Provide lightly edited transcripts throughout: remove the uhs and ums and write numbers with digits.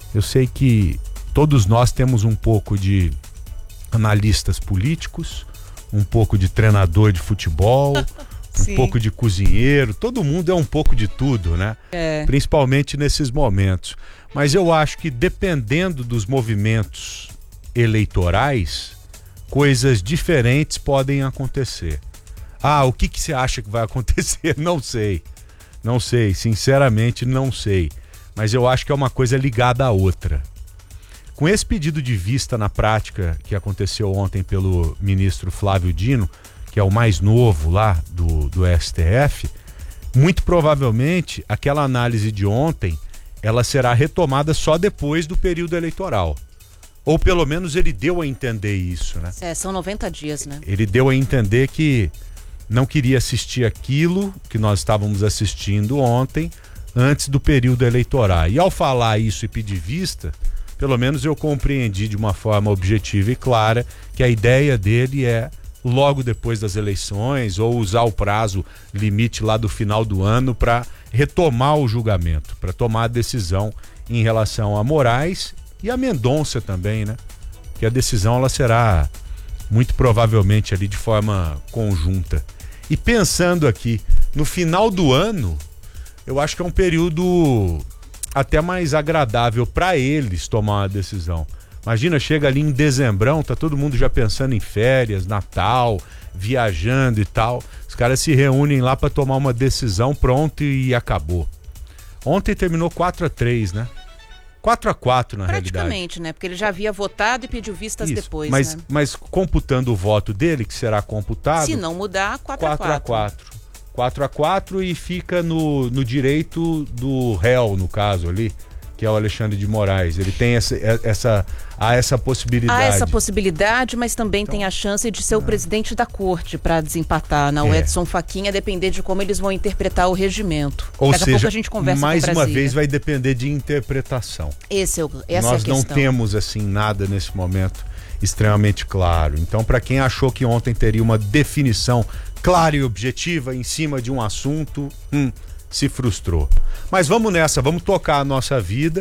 Eu sei que todos nós temos um pouco de analistas políticos, um pouco de treinador de futebol, um pouco de cozinheiro, todo mundo é um pouco de tudo, né? Principalmente nesses momentos. Mas eu acho que dependendo dos movimentos eleitorais, coisas diferentes podem acontecer. O que você acha que vai acontecer? Não sei, sinceramente não sei. Mas eu acho que é uma coisa ligada à outra. Com esse pedido de vista na prática que aconteceu ontem pelo ministro Flávio Dino, que é o mais novo lá do STF, muito provavelmente aquela análise de ontem, ela será retomada só depois do período eleitoral. Ou pelo menos ele deu a entender isso, né? São 90 dias, né? Ele deu a entender que não queria assistir aquilo que nós estávamos assistindo ontem, antes do período eleitoral. E ao falar isso e pedir vista, pelo menos eu compreendi de uma forma objetiva e clara que a ideia dele é, logo depois das eleições, ou usar o prazo limite lá do final do ano para retomar o julgamento, para tomar a decisão em relação a Moraes e a Mendonça também, né? Que a decisão ela será muito provavelmente ali de forma conjunta. E pensando aqui, no final do ano, eu acho que é um período até mais agradável para eles tomar uma decisão. Imagina, chega ali em dezembrão, tá todo mundo já pensando em férias, Natal, viajando e tal. Os caras se reúnem lá para tomar uma decisão, pronto, e acabou. Ontem terminou 4-3, né? 4-4 na realidade. Praticamente, né? Porque ele já havia votado e pediu vistas depois, mas, né? Mas computando o voto dele, que será computado... Se não mudar, 4-4. 4-4 e fica no direito do réu, no caso ali, que é o Alexandre de Moraes. Ele tem essa possibilidade. Há essa possibilidade, mas também tem a chance de ser o presidente da corte para desempatar, o Edson Fachin, a depender de como eles vão interpretar o regimento. Ou Daqui a pouco a gente conversa mais com uma vez vai depender de interpretação. Essa Nós é a questão. Não temos assim nada nesse momento extremamente claro. Então, para quem achou que ontem teria uma definição clara e objetiva em cima de um assunto, se frustrou. Mas vamos nessa, vamos tocar a nossa vida,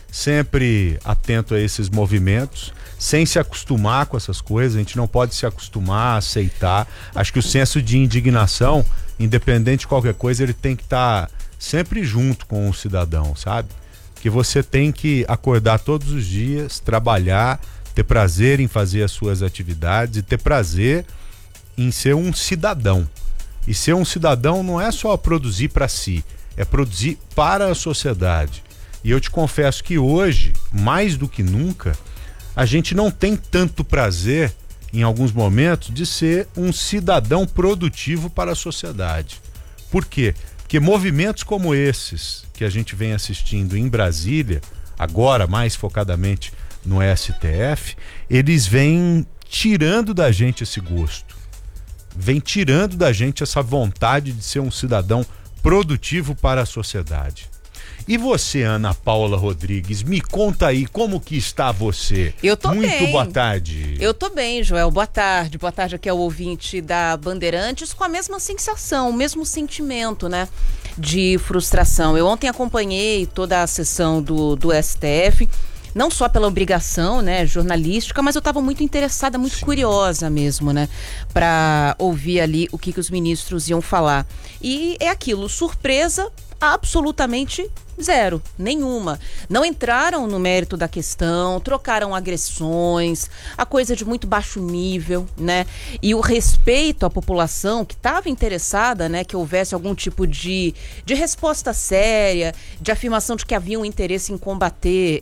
sempre atento a esses movimentos, sem se acostumar com essas coisas. A gente não pode se acostumar a aceitar. Acho que o senso de indignação, independente de qualquer coisa, ele tem que estar sempre junto com o cidadão, sabe? Que você tem que acordar todos os dias, trabalhar, ter prazer em fazer as suas atividades e ter prazer em ser um cidadão. E ser um cidadão não é só produzir para si, é produzir para a sociedade. E eu te confesso que hoje, mais do que nunca, a gente não tem tanto prazer, em alguns momentos, de ser um cidadão produtivo para a sociedade. Por quê? Porque movimentos como esses que a gente vem assistindo em Brasília, agora mais focadamente no STF, eles vêm tirando da gente esse gosto. Vem tirando da gente essa vontade de ser um cidadão produtivo para a sociedade. E você, Ana Paula Rodrigues, me conta aí como que está você? Eu tô bem. Muito boa tarde. Eu tô bem, Joel. Boa tarde. Boa tarde aqui ao ouvinte da Bandeirantes, com a mesma sensação, o mesmo sentimento, né, de frustração. Eu ontem acompanhei toda a sessão do STF, não só pela obrigação, né, jornalística, mas eu estava muito interessada, muito curiosa mesmo, né, para ouvir ali o que os ministros iam falar. E é aquilo, surpresa absolutamente zero, nenhuma. Não entraram no mérito da questão, trocaram agressões, a coisa de muito baixo nível, né? E o respeito à população que estava interessada, né, que houvesse algum tipo de resposta séria, de afirmação de que havia um interesse em combater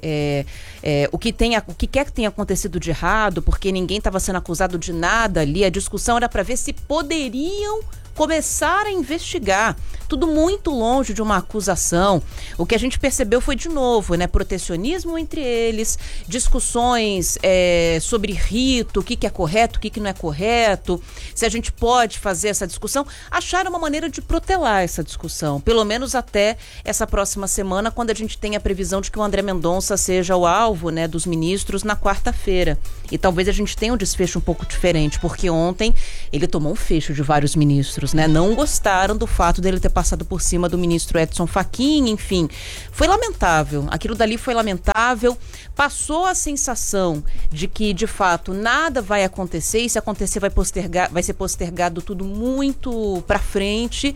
o que quer que tenha acontecido de errado, porque ninguém estava sendo acusado de nada ali. A discussão era para ver se poderiam começar a investigar. Tudo muito longe de uma acusação. O que a gente percebeu foi, de novo, né, protecionismo entre eles, discussões sobre rito, o que é correto, o que não é correto, se a gente pode fazer essa discussão. Acharam uma maneira de protelar essa discussão, pelo menos até essa próxima semana, quando a gente tem a previsão de que o André Mendonça seja o alvo, né, dos ministros na quarta-feira. E talvez a gente tenha um desfecho um pouco diferente, porque ontem ele tomou um fecho de vários ministros. ministros, né? Não gostaram do fato dele ter passado por cima do ministro Edson Fachin, enfim. Foi lamentável, aquilo dali foi lamentável. Passou a sensação de que, de fato, nada vai acontecer, e se acontecer vai ser postergado tudo muito para frente,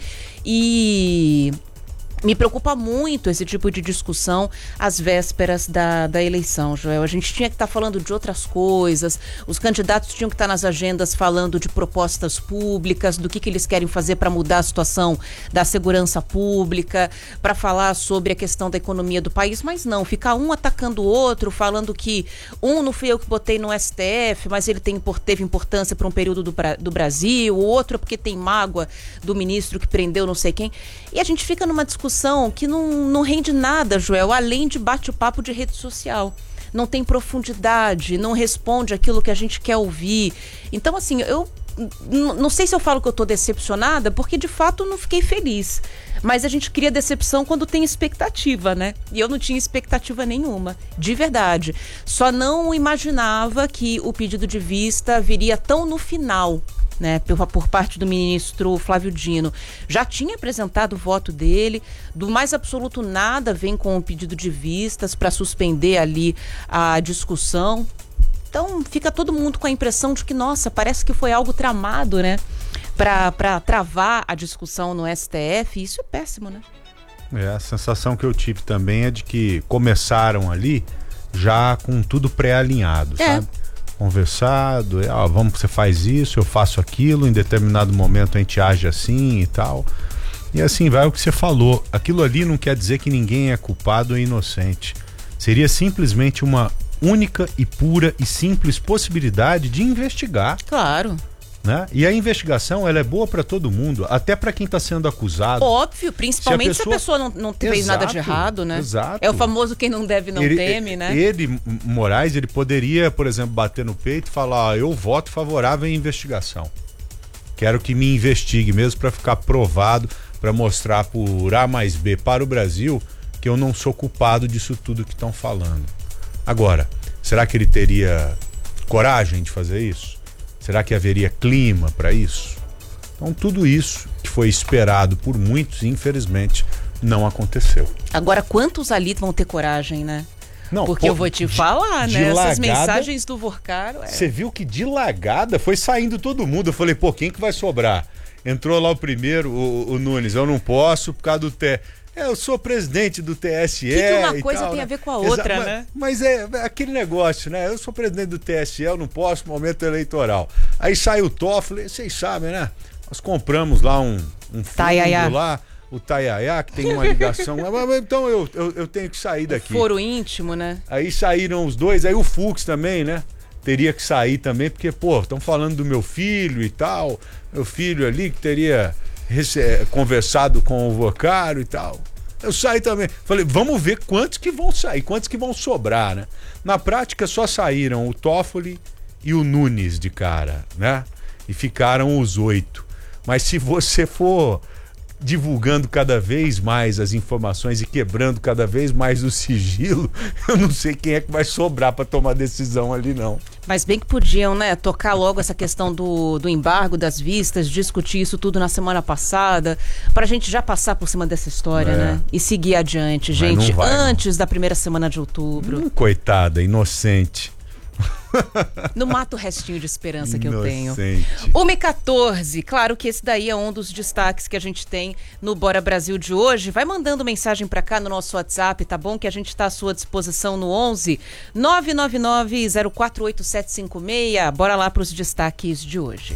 e me preocupa muito esse tipo de discussão às vésperas da eleição, Joel. A gente tinha que estar falando de outras coisas, os candidatos tinham que estar nas agendas falando de propostas públicas, do que eles querem fazer para mudar a situação da segurança pública, para falar sobre a questão da economia do país, mas não, ficar um atacando o outro, falando que não fui eu que botei no STF, mas ele teve importância para um período do Brasil, o outro é porque tem mágoa do ministro que prendeu não sei quem, e a gente fica numa discussão que não rende nada, Joel, além de bate-papo de rede social. Não tem profundidade, não responde aquilo que a gente quer ouvir. Então, assim, eu não sei se eu falo que eu tô decepcionada, porque de fato não fiquei feliz. Mas a gente cria decepção quando tem expectativa, né? E eu não tinha expectativa nenhuma, de verdade. Só não imaginava que o pedido de vista viria tão no final, né, por parte do ministro Flávio Dino. Já tinha apresentado o voto dele, do mais absoluto nada vem com o pedido de vistas para suspender ali a discussão. Então fica todo mundo com a impressão de que, nossa, parece que foi algo tramado, né, para travar a discussão no STF, e isso é péssimo, né? A sensação que eu tive também é de que começaram ali já com tudo pré-alinhado, sabe? Conversado, vamos, você faz isso, eu faço aquilo, em determinado momento a gente age assim e tal. E assim vai o que você falou. Aquilo ali não quer dizer que ninguém é culpado ou inocente. Seria simplesmente uma única e pura e simples possibilidade de investigar. Claro. Né? E a investigação, ela é boa para todo mundo, até para quem está sendo acusado. Óbvio, principalmente se a pessoa não fez nada de errado, né? Exato. É o famoso quem não deve não teme, né? Moraes, ele poderia, por exemplo, bater no peito e falar, eu voto favorável à investigação. Quero que me investigue mesmo para ficar provado, para mostrar por A mais B para o Brasil que eu não sou culpado disso tudo que estão falando. Agora, será que ele teria coragem de fazer isso? Será que haveria clima para isso? Então, tudo isso que foi esperado por muitos, infelizmente, não aconteceu. Agora, quantos ali vão ter coragem, né? Não, porque eu vou te falar, né? Essas lagada, mensagens do Vorcaro... Você viu que de lagada foi saindo todo mundo. Eu falei, quem que vai sobrar? Entrou lá o primeiro, o Nunes, eu não posso por causa do eu sou presidente do TSE. Que uma coisa tal, tem, né, a ver com a outra, né? Mas é aquele negócio, né? Eu sou presidente do TSE, eu não posso no momento eleitoral. Aí sai o Toffoli, vocês sabem, né? Nós compramos lá um fundo lá, o Taiaiá, que tem uma ligação. Então eu tenho que sair daqui. Foro íntimo, né? Aí saíram os dois, aí o Fux também, né? Teria que sair também, porque, estão falando do meu filho e tal. Meu filho ali que teria conversado com o Vocário e tal. Eu saí também. Falei, vamos ver quantos que vão sair, quantos que vão sobrar, né? Na prática só saíram o Toffoli e o Nunes de cara, né? E ficaram os 8. Mas se você for divulgando cada vez mais as informações e quebrando cada vez mais o sigilo, eu não sei quem é que vai sobrar para tomar decisão ali, não. Mas bem que podiam, né, tocar logo essa questão do embargo das vistas, discutir isso tudo na semana passada, pra gente já passar por cima dessa história, né? E seguir adiante, gente, antes da primeira semana de outubro. Coitada, inocente. Não mata o restinho de esperança que eu tenho. 1h14, claro que esse daí é um dos destaques que a gente tem no Bora Brasil de hoje. Vai mandando mensagem pra cá no nosso WhatsApp, tá bom? Que a gente tá à sua disposição no 11 999 048756. Bora lá pros destaques de hoje.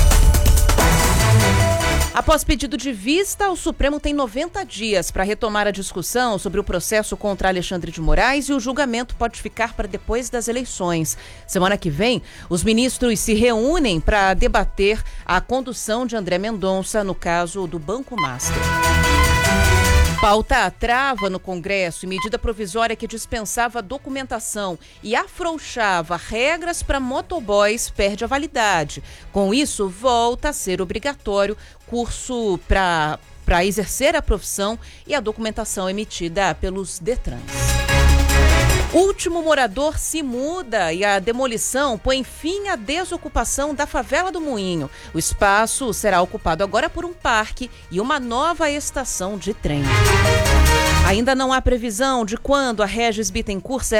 Após pedido de vista, o Supremo tem 90 dias para retomar a discussão sobre o processo contra Alexandre de Moraes e o julgamento pode ficar para depois das eleições. Semana que vem, os ministros se reúnem para debater a condução de André Mendonça no caso do Banco Master. Pauta trava no Congresso e medida provisória que dispensava documentação e afrouxava regras para motoboys perde a validade. Com isso, volta a ser obrigatório curso para exercer a profissão e a documentação emitida pelos Detrans. último morador se muda e a demolição põe fim à desocupação da favela do Moinho. O espaço será ocupado agora por um parque e uma nova estação de trem. Ainda não há previsão de quando a Regis Bittencourt será